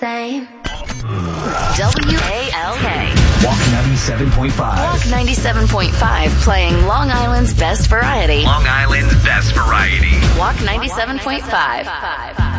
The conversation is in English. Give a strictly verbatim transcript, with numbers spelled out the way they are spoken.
same. W A L K. Walk ninety-seven point five. Walk ninety-seven point five, playing Long Island's best variety. Long Island's best variety. Walk ninety-seven point five.